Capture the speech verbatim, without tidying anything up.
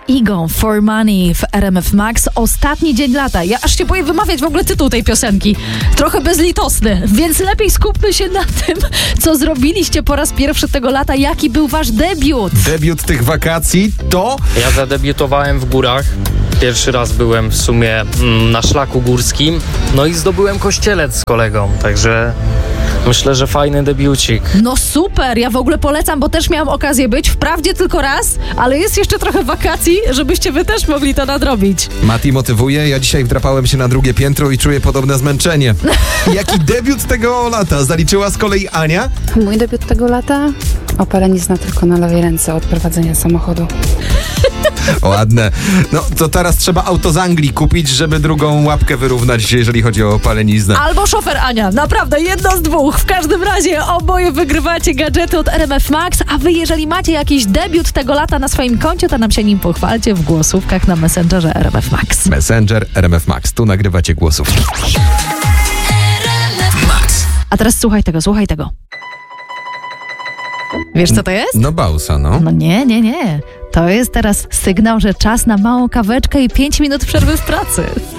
Egon for Money w R M F Max. Ostatni dzień lata. Ja aż się boję wymawiać w ogóle tytuł tej piosenki. Trochę bezlitosny, więc lepiej skupmy się na tym, co zrobiliście po raz pierwszy tego lata. Jaki był wasz debiut? Debiut tych wakacji to... Ja zadebiutowałem w górach. Pierwszy raz byłem w sumie mm, na szlaku górskim. No i zdobyłem kościelec z kolegą, także... Myślę, że fajny debiucik. No super, ja w ogóle polecam, bo też miałam okazję być. Wprawdzie tylko raz, ale jest jeszcze trochę wakacji, żebyście wy też mogli to nadrobić. Mati motywuje, ja dzisiaj wdrapałem się na drugie piętro i czuję podobne zmęczenie. Jaki debiut tego lata zaliczyła z kolei Ania? Mój debiut tego lata? Opalenizna tylko na lewej ręce od prowadzenia samochodu. Ładne. No to teraz trzeba auto z Anglii kupić, żeby drugą łapkę wyrównać, jeżeli chodzi o opaleniznę. Albo szofer Ania. Naprawdę jedno z dwóch. W każdym razie oboje wygrywacie gadżety od R M F Max, a wy jeżeli macie jakiś debiut tego lata na swoim koncie, to nam się nim pochwalcie w głosówkach na Messengerze R M F Max. Messenger R M F Max. Tu nagrywacie głosówki. A teraz słuchaj tego, słuchaj tego. Wiesz, co to jest? No bausa, no. No nie, nie, nie. To jest teraz sygnał, że czas na małą kaweczkę i pięć minut przerwy w pracy.